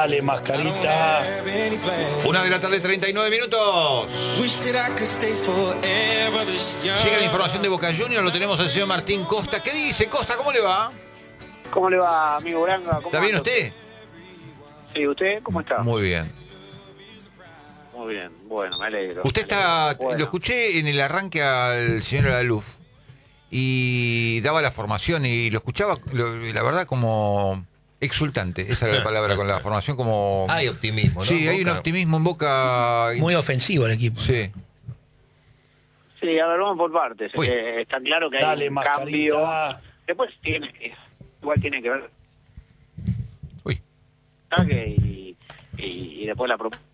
Dale, Mascarita. 1:39 Llega la información de Boca Juniors, lo tenemos al señor Martín Costa. ¿Qué dice, Costa? ¿Cómo le va? ¿Cómo le va, amigo Branga? ¿Está bien usted? Sí, ¿usted cómo está? Muy bien. Muy bien, bueno, me alegro. Usted está, Bueno. lo escuché en el arranque al señor Alaluf y daba la formación y lo escuchaba, la verdad, como exultante. Esa era la palabra con la formación, como... Hay optimismo, ¿no? Sí, hay un Boca. optimismo en Boca. Muy ofensivo el equipo. Sí. Sí, a ver, vamos por partes. Uy. Está claro que hay Dale, un Mascarita. cambio. Después igual tiene que ver Uy. y después la propuesta.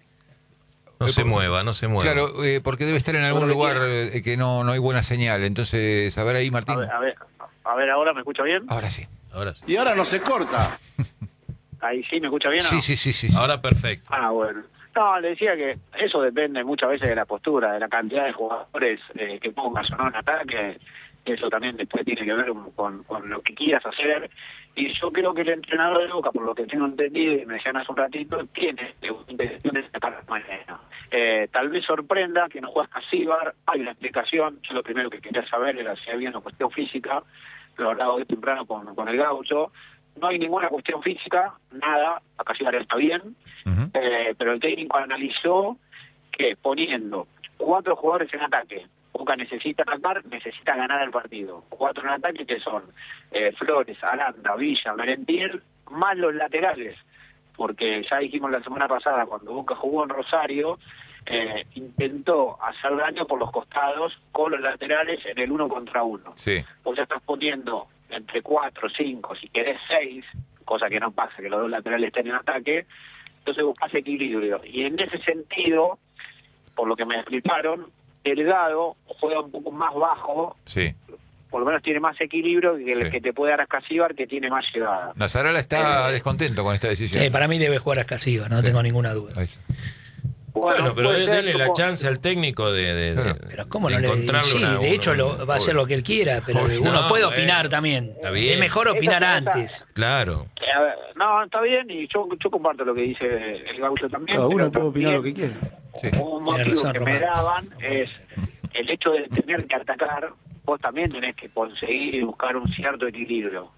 No se mueva, no se mueva. Claro, porque debe estar en algún lugar que no hay buena señal. Entonces, a ver ahí, Martín. A ver, ¿ahora me escucha bien? Ahora sí. Ahora sí. Y ahora no se corta. Ahí sí, ¿me escucha bien o no? Sí. Ahora perfecto. Ah, bueno. No, le decía que eso depende muchas veces de la postura, de la cantidad de jugadores que pongas o no en ataque. Eso también después tiene que ver con lo que quieras hacer. Y yo creo que el entrenador de Boca, por lo que tengo entendido y me decían hace un ratito, tiene intenciones de sacar mañana. Tal vez sorprenda que no juegas Casíbar, hay una explicación. Yo lo primero que quería saber era si había una cuestión física, lo hablaba hoy temprano con el Gaucho. No hay ninguna cuestión física, nada, a Casíbar está bien, Ujú. pero el técnico analizó que poniendo 4 jugadores en ataque, Boca necesita atacar, necesita ganar el partido. 4 en ataque que son Flores, Aranda, Villa, Merentiel, más los laterales. Porque ya dijimos la semana pasada, cuando Boca jugó en Rosario, intentó hacer daño por los costados con los laterales en el 1 contra 1. Sí. Vos ya estás poniendo entre 4, 5, si querés 6, cosa que no pasa, que los 2 laterales estén en ataque, entonces buscás equilibrio. Y en ese sentido, por lo que me explicaron, Delgado juega un poco más bajo, Sí. por lo menos tiene más equilibrio que el Sí. que te puede dar Ascasíbar, que tiene más llegada. Nazarala está descontento con esta decisión. Sí, para mí debe jugar a Casilla, no Sí. tengo ninguna duda. Ahí está. Bueno, pero puede ser, denle la como- chance al técnico de Claro. Pero cómo de no le encontrarle sí, una- de hecho una- va a hacer lo que él quiera, pero Obvio. uno No, puede bueno, opinar también. está bien. Es mejor opinar Esa- antes. Claro. A ver, no, está bien, y yo comparto lo que dice el Gaucho también. Cada uno pero puede opinar lo también que quiera. Sí. Un Tiene motivo razón, que me Román. daban es el hecho de tener que atacar. Vos también tenés que conseguir y buscar un cierto equilibrio.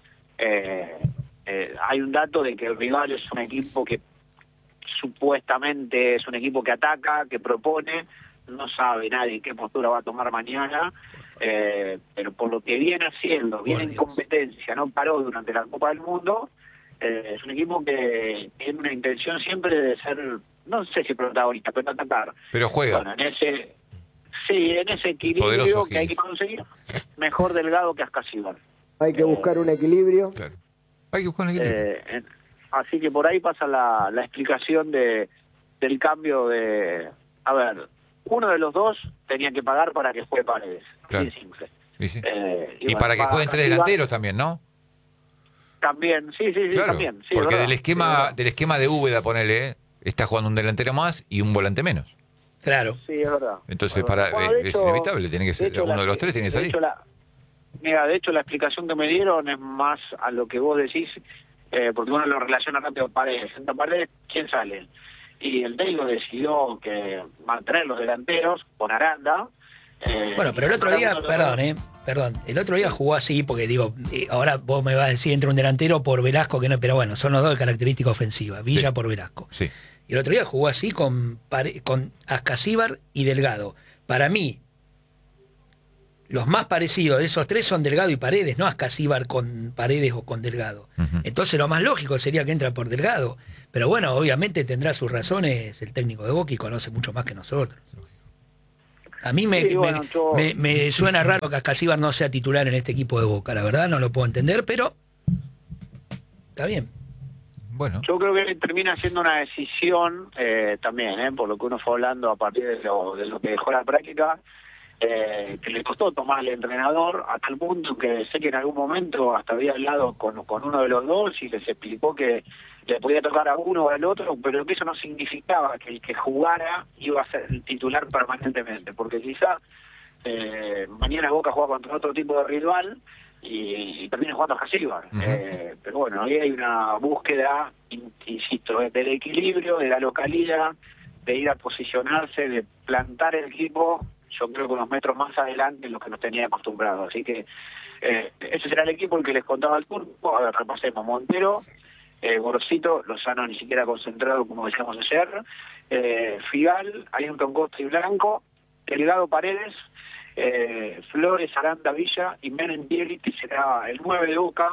Hay un dato de que el rival es un equipo que supuestamente es un equipo que ataca, que propone, no sabe nadie qué postura va a tomar mañana, pero por lo que viene haciendo, viene en Dios. competencia, no paró durante la Copa del Mundo, es un equipo que tiene una intención siempre de ser, no sé si protagonista, pero atacar. Pero juega. Bueno, en ese equilibrio Poderoso que hay que Higgins. conseguir, mejor Delgado que Ascasíbar. Hay que buscar un equilibrio. Claro. Hay que buscar un equilibrio. Así que por ahí pasa la explicación del cambio de... A ver, uno de los dos tenía que pagar para que juegue Paredes. Claro. Así de simple. Y sí. Y Y bueno, para que paga jueguen 3 Casíbar delanteros también, ¿no? También, sí, Claro. también. Sí, Porque es del verdad. esquema de Úbeda, ponele, está jugando un delantero más y un volante menos. Claro. Sí, es verdad. Entonces, Es verdad. Bueno, de es hecho- inevitable, tiene que ser, hecho, uno de los tres tiene que salir. De hecho, la explicación que me dieron es más a lo que vos decís, porque uno lo relaciona rápido a Paredes. En Paredes, ¿quién sale? Y el técnico decidió que mantener los delanteros con Aranda. Bueno, pero el otro día, perdón, el otro día jugó así, porque digo, ahora vos me vas a decir entra un delantero por Velasco, que no, pero bueno, son los dos de característica ofensiva, Villa Sí. por Velasco. Sí. Y el otro día jugó así con Ascasíbar y Delgado. Para mí, los más parecidos de esos tres son Delgado y Paredes, no Ascasíbar con Paredes o con Delgado. Ujú. Entonces lo más lógico sería que entra por Delgado. Pero bueno, obviamente tendrá sus razones el técnico de Boca y conoce mucho más que nosotros. A mí Sí, bueno, yo- me suena raro que Ascasíbar no sea titular en este equipo de Boca, la verdad no lo puedo entender, pero está bien. Bueno, Yo creo que termina siendo una decisión también, por lo que uno fue hablando a partir de lo que dejó la práctica, que le costó tomar al entrenador a tal punto que sé que en algún momento hasta había hablado con uno de los dos y les explicó que le podía tocar a uno o al otro, pero que eso no significaba que el que jugara iba a ser el titular permanentemente, porque quizá mañana Boca juega contra otro tipo de rival, y termina jugando a Casíbar. Pero bueno, ahí hay una búsqueda, insisto, del equilibrio, de la localidad, de ir a posicionarse, de plantar el equipo, yo creo que unos metros más adelante en los que nos tenía acostumbrados. Así que ese será el equipo el que les contaba el turco. A ver, repasemos: Montero, Gorosito, Lozano ni siquiera concentrado como decíamos ayer, Figal, Ayrton Costa y Blanco, Delgado, Paredes, Flores, Aranda, Villa y Merentiel, que será el 9 de Boca,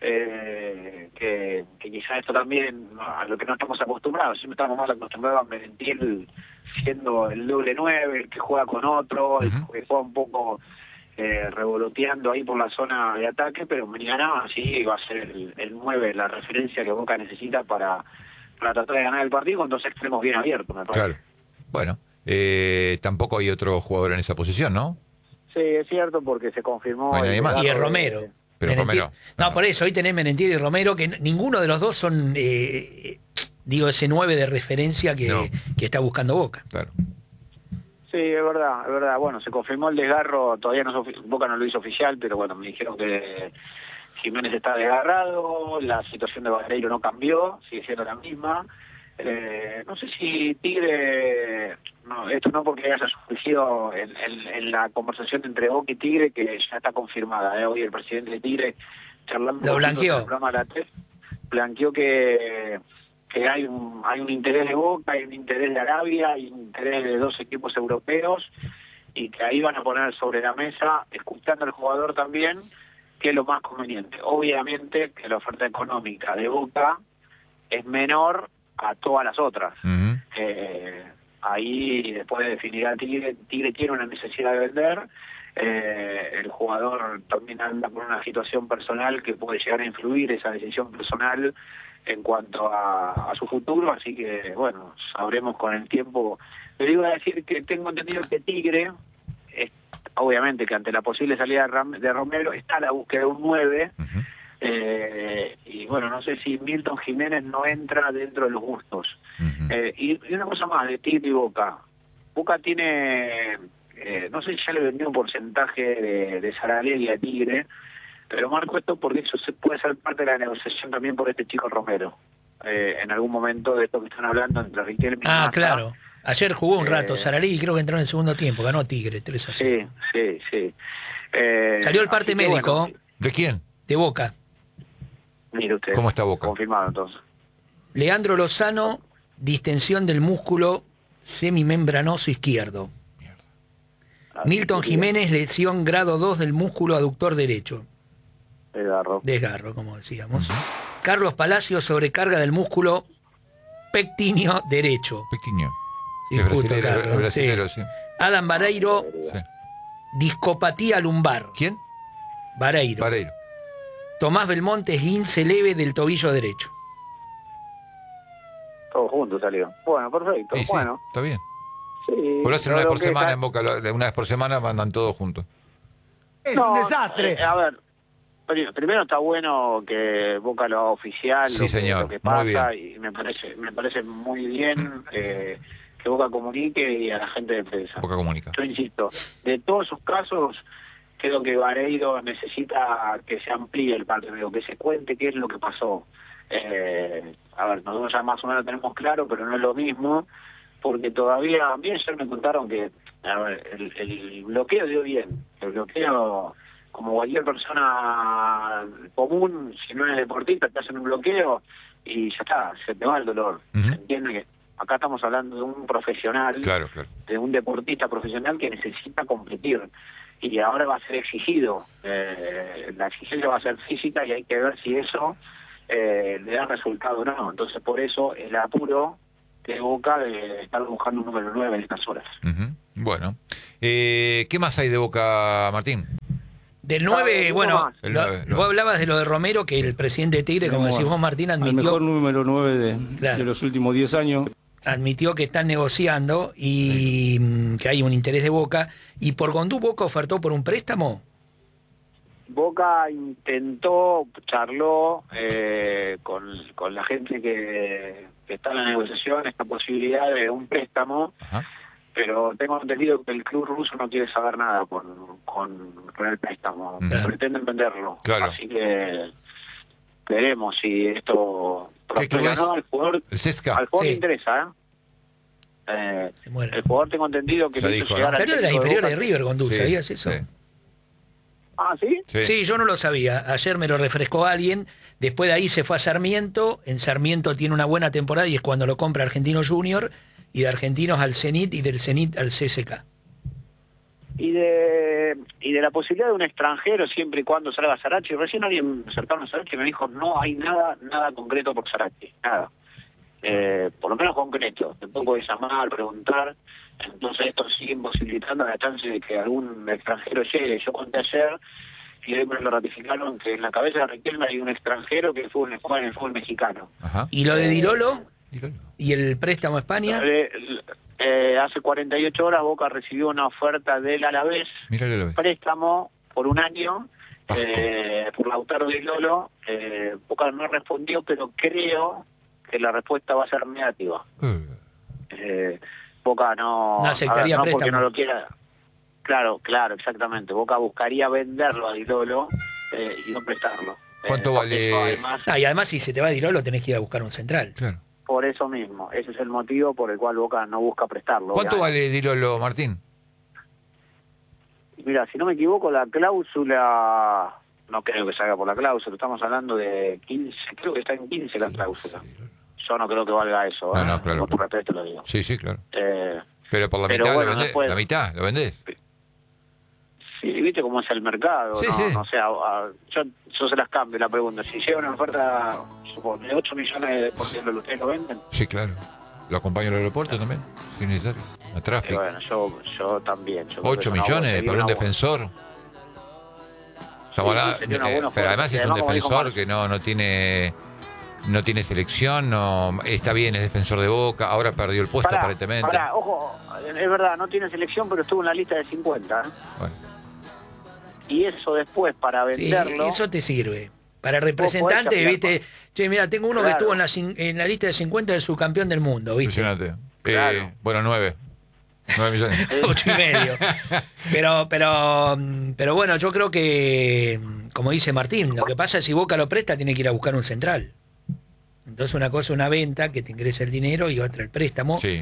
que quizá esto también a lo que no estamos acostumbrados. Siempre estamos más acostumbrados a Merentiel siendo el doble 9, el que juega con otro, el que juega un poco revoloteando ahí por la zona de ataque, pero mañana sí va a ser el 9, la referencia que Boca necesita para tratar de ganar el partido con dos extremos bien abiertos, me parece. Claro. Bueno, tampoco hay otro jugador en esa posición, ¿no? Sí, es cierto, porque se confirmó... No hay nadie más. Y el Romero. Pero Merentiel. Romero. No, por eso, hoy tenés Merentiel y Romero, que ninguno de los dos son, digo, ese 9 de referencia que está buscando Boca. Claro. Sí, es verdad, es verdad. Bueno, se confirmó el desgarro, todavía no Boca no lo hizo oficial, pero bueno, me dijeron que Jiménez está desgarrado, la situación de Barreiro no cambió, sigue siendo la misma. No sé si Tigre, no, esto no porque haya surgido en la conversación entre Boca y Tigre, que ya está confirmada. Hoy el presidente de Tigre, charlando lo con blanqueó. el programa de la TEF, blanqueó que hay un interés de Boca, hay un interés de Arabia, hay un interés de dos equipos europeos, y que ahí van a poner sobre la mesa, escuchando al jugador también, qué es lo más conveniente. Obviamente que la oferta económica de Boca es menor a todas las otras. Ahí después definirá Tigre tiene una necesidad de vender, el jugador también anda por una situación personal que puede llegar a influir esa decisión personal en cuanto a su futuro, así que bueno, sabremos con el tiempo. Pero iba a decir que tengo entendido que Tigre, obviamente que ante la posible salida de Romero, está a la búsqueda de un 9, y bueno, no sé si Milton Jiménez no entra dentro de los gustos. Y una cosa más de Tigre y Boca. Boca tiene, no sé si ya le vendió un porcentaje de Saralegui a Tigre, pero marco esto porque eso puede ser parte de la negociación también por este chico Romero. En algún momento de esto que están hablando entre Riquelme y Massa. Claro. Ayer jugó un rato Saralegui, creo que entró en el segundo tiempo, ganó Tigre 3-0. Sí. Salió el parte médico. Bueno, ¿De quién? De Boca. Mire usted. ¿Cómo está Boca? Confirmado entonces. Leandro Lozano, distensión del músculo semimembranoso izquierdo. Milton Jiménez, lesión grado 2 del músculo aductor derecho. Desgarro, como decíamos. Carlos Palacio, sobrecarga del músculo pectíneo derecho. Pectinio. Sí, Es justo, brasilero, Carlos, es brasilero, sí. sí. Adam Vareiro, Sí. discopatía lumbar. ¿Quién? Vareiro. Vareiro. Tomás Belmonte, esguince leve del tobillo derecho. Todo junto salió. Bueno, perfecto. Sí, bueno. está bien. Sí, Por eso una vez lo por que semana está- en Boca, una vez por semana mandan todos juntos. Es No, un desastre. a ver, primero está bueno que Boca lo haga oficial, Sí, señor, lo que muy pasa, y me parece muy bien que Boca comunique y a la gente de prensa. Boca comunica. Yo insisto, de todos esos casos, creo que Vareiro necesita que se amplíe el partido, que se cuente qué es lo que pasó. A ver, nosotros ya más o menos tenemos claro, pero no es lo mismo, porque todavía, bien ayer me contaron que, a ver, el bloqueo dio bien, el bloqueo, como cualquier persona común, si no eres deportista, te hacen un bloqueo y ya está, se te va el dolor. Ujú. Se entiende que acá estamos hablando de un profesional, Claro. de un deportista profesional que necesita competir, y ahora va a ser exigido, la exigencia va a ser física y hay que ver si eso le da resultado o no. Entonces por eso el apuro de Boca de estar buscando un número 9 en estas horas. Ujú. Bueno. ¿Qué más hay de Boca, Martín? Del 9, uno bueno, más. El 9, vos hablabas de lo de Romero, que el presidente de Tigre, como decís vos, Martín, Al mejor admitió, número 9 Claro. de los últimos 10 años. admitió que están negociando y que hay un interés de Boca. ¿Y por Gondú Boca ofertó por un préstamo? Boca intentó, charló con la gente que está en la negociación, esta posibilidad de un préstamo, Ajá. pero tengo entendido que el club ruso no quiere saber nada con con el préstamo. Claro. Pretenden venderlo. Claro. Así que veremos si esto ¿Qué club prospera o es? no. Al jugador, El Cesca. al jugador Sí. le interesa, Se muere. el jugador tengo entendido que Ya lo hizo dijo, llegar ¿no? al Salió de las técnico inferiores de Boca. River, Gondú, Sí, ¿sabías eso? sí. Ah, ¿sí? Sí, yo no lo sabía. Ayer me lo refrescó alguien. Después de ahí se fue a Sarmiento. En Sarmiento tiene una buena temporada y es cuando lo compra Argentino Junior. Y de Argentinos al Zenit y del Zenit al CSK. Y de la posibilidad de un extranjero siempre y cuando salga Sarachi. Recién alguien cercano a Sarachi me dijo no hay nada concreto por Sarachi, nada. Por lo menos concreto. Después puedes llamar, preguntar. Entonces esto sigue imposibilitando la chance de que algún extranjero llegue. Yo conté ayer y hoy me lo ratificaron que en la cabeza de Riquelme hay un extranjero que juega en el fútbol mexicano. Ajá. ¿Y lo de Dirolo? Dígalo. ¿Y el préstamo a España? Hace 48 horas Boca recibió una oferta del Alavés, Míralo, lo ves. préstamo por un año Asco. por Lautaro Di Lolo. Boca no respondió, pero creo que la respuesta va a ser negativa. Boca no aceptaría no porque préstamo. no lo quiera. Claro, exactamente. Boca buscaría venderlo a Di Lolo y no prestarlo. ¿Cuánto Porque vale? eso, además, Y además si se te va Dirolo tenés que ir a buscar un central. Claro. por eso mismo, ese es el motivo por el cual Boca no busca prestarlo. ¿Cuánto obviamente. vale Dilolo, Martín? Mira, si no me equivoco, la cláusula, no creo que salga por la cláusula, estamos hablando de 15, creo que está en 15 la cláusula. Yo no creo que valga eso, No, no, claro. Con tu respeto lo digo. Sí, claro. Eh, Pero por la Pero mitad bueno, lo vendés. después- La mitad lo vendés. sí, viste cómo es el mercado, Sí, ¿no? sí. O sea, yo se las cambio la pregunta. Si llega una oferta, supongo, de 8 millones por ciento, ¿ustedes lo venden? Sí, claro. Lo acompaño al aeropuerto también, si es necesario. A Y tráfico. bueno, yo también. Yo creo que 8 es una millones sería para un una defensor. Estamos Sí, hablando- sería una buena pero oferta. además Y es un además, como dijo defensor Mar- que no tiene selección, no está bien, es defensor de Boca, ahora perdió el puesto aparentemente. Pará, ojo, es verdad, no tiene selección, pero estuvo en la lista de 50. ¿eh? Bueno, Y eso después, para Sí, venderlo... eso te sirve. Para podés representante, cambiar, viste, che, mira, tengo uno que Claro. estuvo en la lista de 50 del subcampeón del mundo, viste. impresionante. Claro. Bueno, 9 millones. 8,5. Pero bueno, yo creo que, como dice Martín, lo que pasa es si Boca lo presta, tiene que ir a buscar un central. Entonces una cosa es una venta, que te ingresa el dinero, y otra el préstamo, Sí.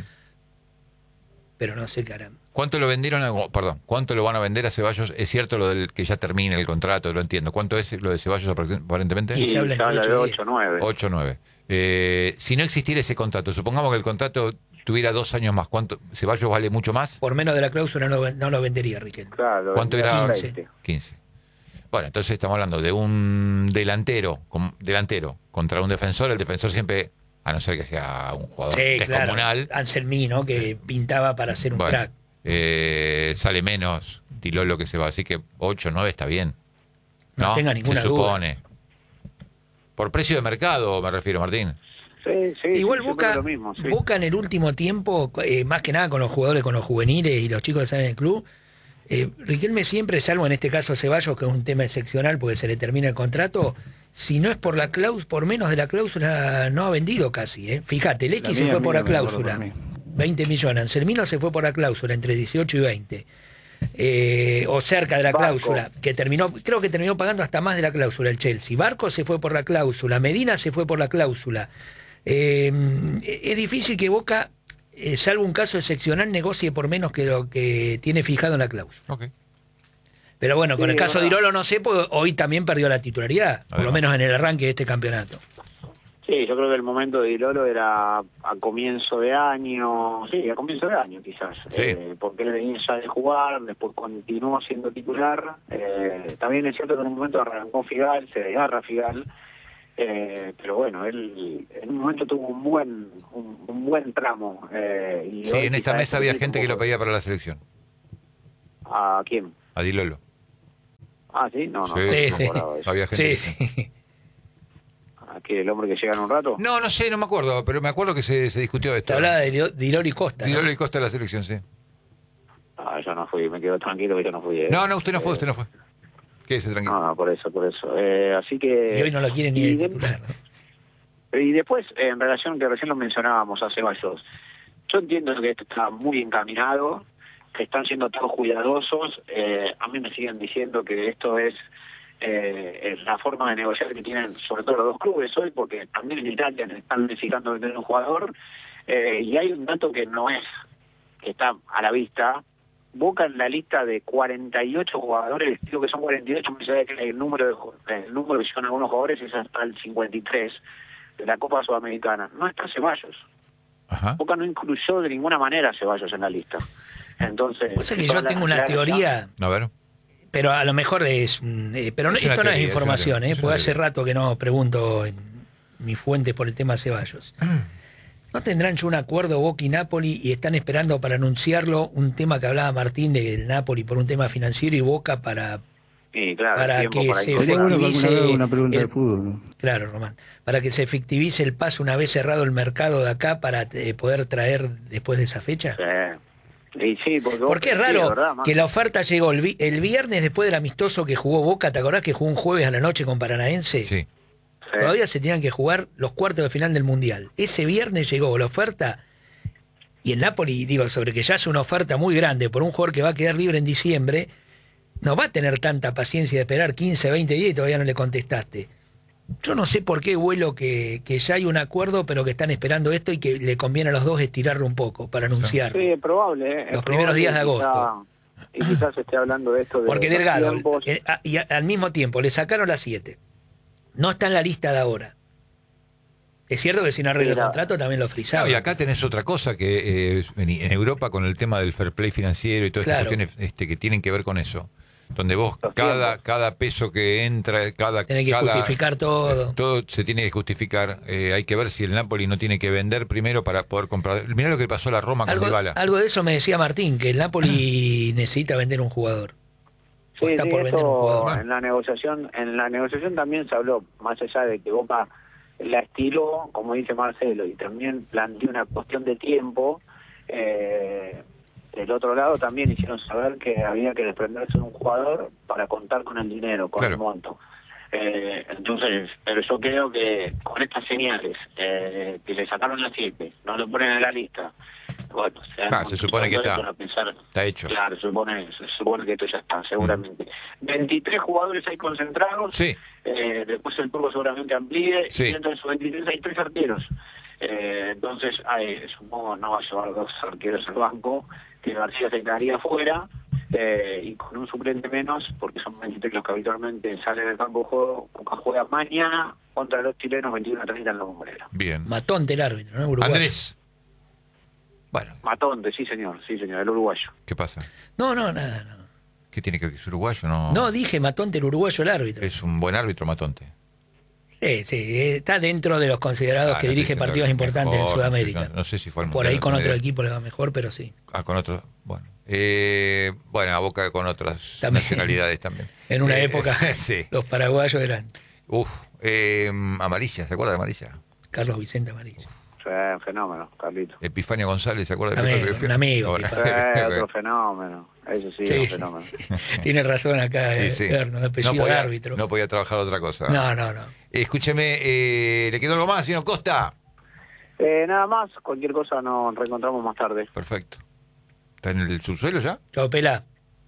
pero no sé qué harán. ¿Cuánto lo vendieron? Perdón, ¿cuánto lo van a vender a Ceballos? Es cierto lo del que ya termina el contrato, lo entiendo. ¿Cuánto es lo de Ceballos aparentemente? Y Sí, se habla se entre habla 8 de y 8 9. 8 9. Si no existiera ese contrato, supongamos que el contrato tuviera 2 años más, ¿cuánto? ¿Ceballos vale mucho más? Por menos de la cláusula no lo vendería, Riquelme. Claro, ¿Cuánto era? 20. 15. Bueno, entonces estamos hablando de un delantero contra un defensor. El defensor siempre, a no ser que sea un jugador Sí, claro. descomunal, Anselmino, que pintaba para ser un bueno, crack. sale menos Dilolo que se va. Así que 8 9 está bien. No tenga ninguna se supone. Por precio de mercado, me refiero, Martín. Sí, sí, Igual yo creo Boca, lo mismo, sí. Boca en el último tiempo, más que nada con los jugadores, con los juveniles y los chicos que salen del club, Riquelme siempre, salvo en este caso Ceballos, que es un tema excepcional porque se le termina el contrato, si no es por la cláusula, por menos de la cláusula, no ha vendido casi. Fíjate, Lecky se fue por la cláusula, 20 millones. Anselmino se fue por la cláusula, entre 18 y 20. O cerca de la Barco. cláusula, que creo que terminó pagando hasta más de la cláusula el Chelsea. Barco se fue por la cláusula, Medina se fue por la cláusula. Es difícil que Boca, salvo un caso excepcional, negocie por menos que lo que tiene fijado en la cláusula. Ok. Pero bueno, con Sí, el caso de verdad. Irolo no sé, porque hoy también perdió la titularidad, por lo Además. menos en el arranque de este campeonato. Sí, yo creo que el momento de Di Lolo era a comienzo de año, quizás, Sí. porque él venía ya de jugar, después continuó siendo titular. También es cierto que en un momento arrancó Figal, se desgarra Figal, pero bueno, él en un momento tuvo un buen tramo. Y Sí, hoy en esta quizás mesa había gente que lo poco- pedía para la selección. ¿A quién? A Dilolo. Ah, ¿sí? No, Sí, no sí. me acordaba de eso. Había gente Sí, que- sí. ¿Aquí el hombre que llega en un rato? No sé, no me acuerdo, pero me acuerdo que se discutió Te esto. hablaba de Irolo y Costa, ¿no? Dilolo y Costa de la selección, sí. Ah, yo no fui, me quedo tranquilo que yo no fui. No, usted no fue. Quédese tranquilo. No, por eso. Así que... Y hoy no lo quieren ni y de titular, ¿no? Y después, en relación que recién lo mencionábamos a Ceballos, yo entiendo que esto está muy encaminado, que están siendo todos cuidadosos. A mí me siguen diciendo que esto es la forma de negociar que tienen sobre todo los dos clubes hoy, porque también en Italia están necesitando vender un jugador, y hay un dato que no es, que está a la vista. Boca en la lista de 48 jugadores, digo que son 48, me parece que el número que son algunos jugadores es hasta el 53 de la Copa Sudamericana. No está Ceballos. Ajá. Boca no incluyó de ninguna manera a Ceballos en la lista. Entonces, O sea que yo tengo una teoría, A ver. pero a lo mejor es... pero Es una esto no es teoría, información, es una porque hace teoría. rato que no pregunto en mi fuente por el tema Ceballos. ¿No tendrán ya un acuerdo Boca y Napoli y están esperando para anunciarlo un tema que hablaba Martín del Napoli por un tema financiero y Boca para claro, tiempo que para se incorporar. Sería bueno que efectivice alguna vez una pregunta el- de fútbol, ¿no? Claro, Román. Para que se efectivice el paso una vez cerrado el mercado de acá para poder traer después de esa fecha? Y sí, Porque es raro que la oferta llegó el viernes después del amistoso que jugó Boca. ¿Te acordás que jugó un jueves a la noche con Paranaense? Sí. Todavía se tenían que jugar los cuartos de final del Mundial. Ese viernes llegó la oferta y el Napoli, digo, sobre que ya es una oferta muy grande por un jugador que va a quedar libre en diciembre, no va a tener tanta paciencia de esperar 15, 20 días y todavía no le contestaste. Yo no sé por qué vuelo que ya hay un acuerdo, pero que están esperando esto y que le conviene a los dos estirarlo un poco para anunciarlo. Sí, es probable. Es Los primeros probable, días de quizá- agosto. Y quizás esté hablando de esto de Porque los Delgado, tiempos. y al mismo tiempo, le sacaron las 7. No está en la lista de ahora. Es cierto que si no arregla el Mira. contrato también lo frisaban. No, y acá tenés otra cosa que en Europa con el tema del fair play financiero y todas estas Claro. cuestiones que tienen que ver con eso. Donde vos, Los cada peso que entra, Tiene que justificar todo. Todo se tiene que justificar. Hay que ver si el Napoli no tiene que vender primero para poder comprar. Mirá lo que pasó a la Roma con Dybala. Algo de eso me decía Martín, que el Napoli necesita vender un jugador. O Sí, está sí, por vender un eso jugador. en la negociación también se habló, más allá de que Boca la estiró, como dice Marcelo, y también planteó una cuestión de tiempo. Del otro lado también hicieron saber que había que desprenderse de un jugador para contar con el dinero, con Claro. el monto. Entonces, pero yo creo que con estas señales, que le sacaron las 7, no lo ponen en la lista, bueno, Se supone que está. Está hecho. Claro, se supone que esto ya está, seguramente. 23 jugadores hay concentrados. Sí. Después el turco seguramente amplíe. Sí. Y dentro de esos 23 hay 3 arqueros. Entonces, supongo no va a llevar 2 arqueros al banco, que García se quedaría afuera, y con un suplente menos, porque son 23 los que habitualmente salen del campo de juego. Boca juega mañana contra los chilenos 21-30 en la Bombonera. Bien. Matonte el árbitro, ¿no? Uruguayo. Andrés. Bueno, Matonte, sí señor, el uruguayo. ¿qué pasa? No, nada. No. ¿Qué tiene que ver que es uruguayo? No, dije Matonte el uruguayo el árbitro. Es un buen árbitro, Matonte. Sí, está dentro de los considerados que no dirige sé si partidos lo importantes mejor, en Sudamérica. No sé si fue el Por ahí mundial, con no otro idea. equipo le va mejor, pero sí. Con otro, bueno. Bueno, a Boca con otras También. nacionalidades también. En una época Sí. los paraguayos eran Amarilla, ¿se acuerda de Amarilla? Carlos Vicente Amarilla. Fenómeno, Carlito. Epifanio González, ¿se acuerda de También, Epifanio? un amigo, Ahora. Otro fenómeno. Eso sí, Sí, un sí. fenómeno. Tiene razón acá, Sí, sí. Erno, apellido no de podía, árbitro. no podía trabajar otra cosa. No. Escúcheme, ¿le quedó algo más, señor Costa? Nada más, cualquier cosa nos reencontramos más tarde. Perfecto. ¿Está en el subsuelo ya? Chao, Pelá.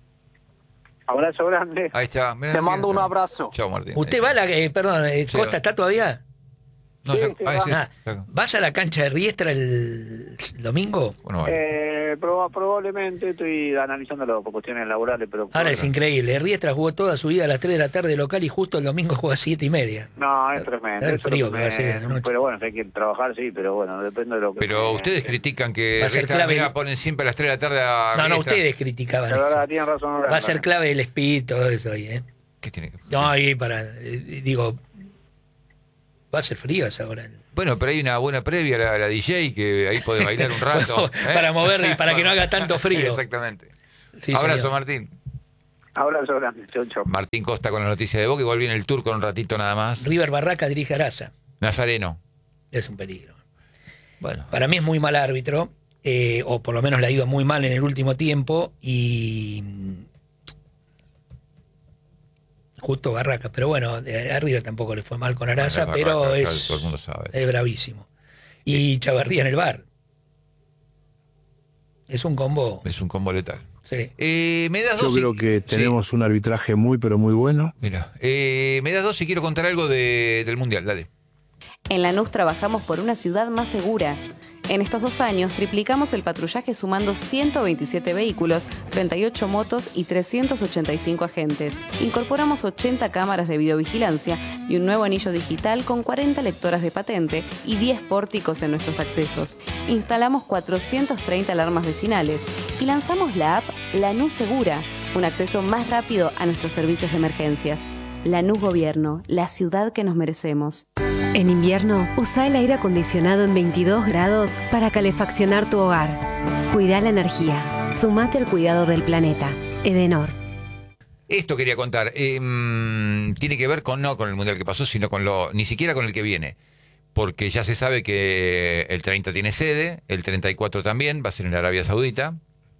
Abrazo grande. Ahí está. Mirá, Te mando mirá. un abrazo. Chao, Martín. ¿Usted va a la... perdón, Sí, Costa, va. ¿está todavía? No, Sí, ya- sí, sí, Ah, ya- ¿vas a la cancha de Riestra el domingo? Bueno, vale. Probablemente estoy analizándolo por cuestiones laborales, pero... Ahora es increíble. Riestra jugó toda su vida a las 3 de la tarde local y justo el domingo juega a 7:30. No, es tremendo. El Eso frío es lo que va a ser de la noche. pero bueno, si hay que trabajar, sí, pero bueno, depende de lo que... Pero ustedes critican que Va a ser Riestra, clave mirá, el- ponen siempre a las 3 de la tarde a No, Riestra. ustedes criticaban La verdad, eso. tienen razón. Va a ser clave el speed, todo eso ahí, ¿eh? ¿Qué tiene que No, ahí para... digo, va a ser frío a esa hora. Bueno, pero hay una buena previa a la DJ que ahí puede bailar un rato. Para mover y para que no haga tanto frío. Exactamente. Sí, Abrazo, señor. Martín. Abrazo grande. Chau, chau. Martín Costa con la noticia de Boca. Igual viene el turco en un ratito nada más. River Barraca dirige a Araza. Nazareno. Es un peligro. Bueno. Para mí es muy mal árbitro, o por lo menos le ha ido muy mal en el último tiempo, y justo Barraca, pero bueno, a River tampoco le fue mal con Araza, Barraca, pero ya es, todo el mundo sabe. es bravísimo. Y Chavarría en el bar. Es un combo. Es un combo letal. Sí. Me das Yo dos. creo que tenemos un arbitraje muy, pero muy bueno. Mira, me das dos si quiero contar algo del Mundial, dale. En Lanús trabajamos por una ciudad más segura. En estos 2 años triplicamos el patrullaje sumando 127 vehículos, 38 motos y 385 agentes. Incorporamos 80 cámaras de videovigilancia y un nuevo anillo digital con 40 lectoras de patente y 10 pórticos en nuestros accesos. Instalamos 430 alarmas vecinales y lanzamos la app Lanús Segura, un acceso más rápido a nuestros servicios de emergencias. Lanús Gobierno, la ciudad que nos merecemos. En invierno, usa el aire acondicionado en 22 grados para calefaccionar tu hogar. Cuida la energía. Sumate al cuidado del planeta. Edenor. Esto quería contar. Tiene que ver no con el Mundial que pasó, sino ni siquiera con el que viene. Porque ya se sabe que el 30 tiene sede, el 34 también, va a ser en Arabia Saudita.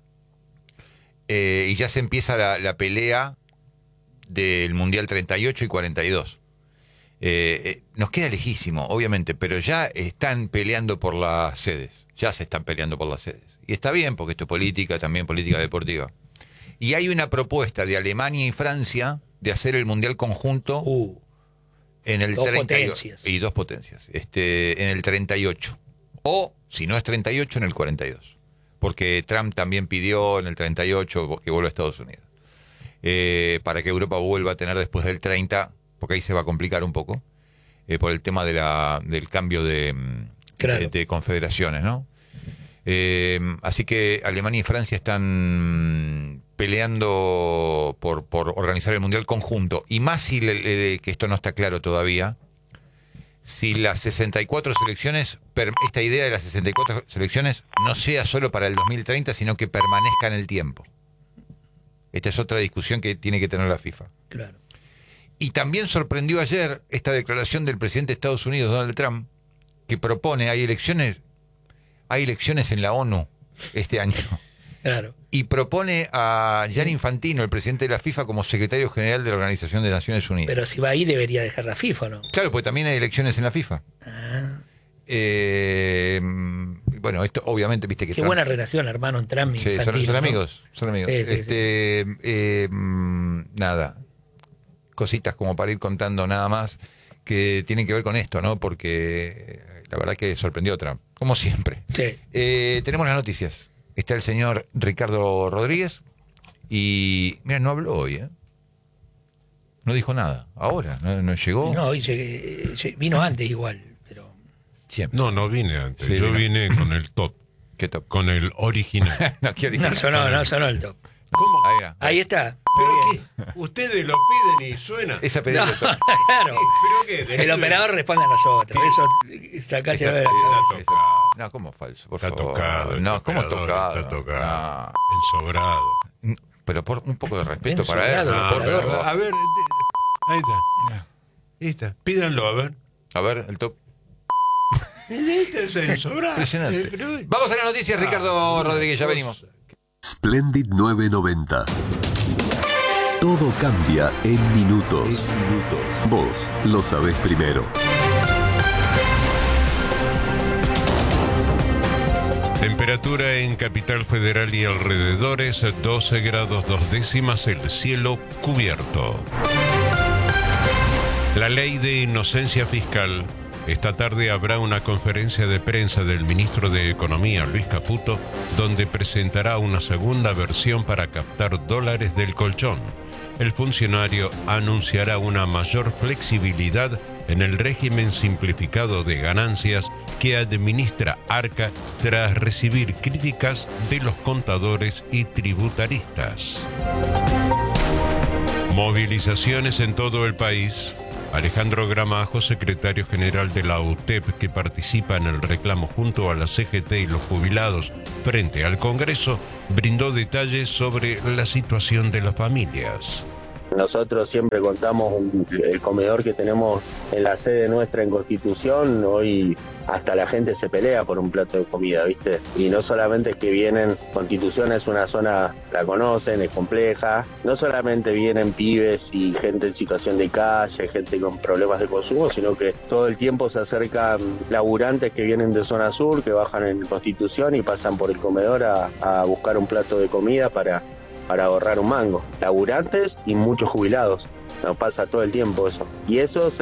Y ya se empieza la pelea del Mundial 38 y 42. Nos queda lejísimo, obviamente, pero ya están peleando por las sedes. Ya se están peleando por las sedes. Y está bien, porque esto es política, también política deportiva. Y hay una propuesta de Alemania y Francia de hacer el Mundial conjunto en el 38. Y dos potencias. En el 38. O, si no es 38, en el 42. Porque Trump también pidió en el 38 que vuelva a Estados Unidos. Para que Europa vuelva a tener después del 30, porque ahí se va a complicar un poco, por el tema del cambio de confederaciones, ¿no? Así que Alemania y Francia están peleando por organizar el Mundial conjunto. Y más si, que esto no está claro todavía, si las 64 selecciones, esta idea de las 64 selecciones no sea solo para el 2030, sino que permanezca en el tiempo. Esta es otra discusión que tiene que tener la FIFA. Claro. Y también sorprendió ayer esta declaración del presidente de Estados Unidos, Donald Trump, que propone, hay elecciones en la ONU este año. Claro. Y propone a Gianni Infantino, el presidente de la FIFA, como secretario general de la Organización de Naciones Unidas. Pero si va ahí debería dejar la FIFA, ¿no? Claro, pues también hay elecciones en la FIFA. Bueno, esto obviamente, viste que... Qué buena relación, hermano, Trump y Infantino. Sí, son ¿no? amigos, son amigos. Sí. Nada, cositas como para ir contando nada más que tienen que ver con esto, ¿no? Porque la verdad que sorprendió a Trump, como siempre. Sí. Tenemos las noticias. Está el señor Ricardo Rodríguez y, mira, no habló hoy, ¿eh? No dijo nada. Ahora, no llegó. No, hoy vino antes igual, pero... Siempre. No vine antes. Sí, Yo no. vine con el top. ¿Qué top? Con el original. No, ¿qué original? No sonó el top. ¿Cómo? Ahí está. ¿Pero Muy bien. qué? Ustedes lo piden y suena. Esa pedida No, de top. claro. ¿Pero qué? El operador responde a nosotros. Eso sacate Esa- de la cabeza. Está tocado. No, ¿cómo falso? Por Está favor. tocado. No, el ¿cómo operador tocado? Está tocado. No. Ensobrado. Pero por un poco de respeto Bien para él. sobrado, No, el pero- operador. A ver, ahí está. Ahí está. Pídanlo, a ver. A ver, el top. Este es ensobrado. Impresionante. Pero- Vamos a las noticias, Ricardo Rodríguez, ya venimos. Splendid 990. Todo cambia en minutos. Vos lo sabés primero. Temperatura en Capital Federal y alrededores, 12 grados 2 décimas, el cielo cubierto. La ley de inocencia fiscal. Esta tarde habrá una conferencia de prensa del ministro de Economía, Luis Caputo, donde presentará una segunda versión para captar dólares del colchón. El funcionario anunciará una mayor flexibilidad en el régimen simplificado de ganancias que administra Arca tras recibir críticas de los contadores y tributaristas. Movilizaciones en todo el país. Alejandro Gramajo, secretario general de la UTEP, que participa en el reclamo junto a la CGT y los jubilados frente al Congreso, brindó detalles sobre la situación de las familias. Nosotros siempre contamos el comedor que tenemos en la sede nuestra en Constitución. Hoy hasta la gente se pelea por un plato de comida, ¿viste? Y no solamente es que vienen, Constitución es una zona, la conocen, es compleja. No solamente vienen pibes y gente en situación de calle, gente con problemas de consumo, sino que todo el tiempo se acercan laburantes que vienen de zona sur, que bajan en Constitución y pasan por el comedor a buscar un plato de comida para para ahorrar un mango. Laburantes y muchos jubilados. Nos pasa todo el tiempo eso. Y eso se